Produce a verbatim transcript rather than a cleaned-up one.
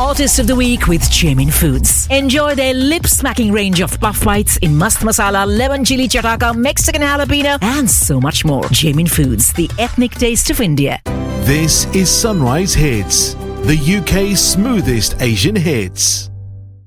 hottest of the week with Jamin Foods. Enjoy their lip-smacking range of puff bites in mast masala, lemon chili chataka, Mexican jalapeno, and so much more. Jamin Foods, the ethnic taste of India. This is Sunrise Hits, the U K's smoothest Asian hits.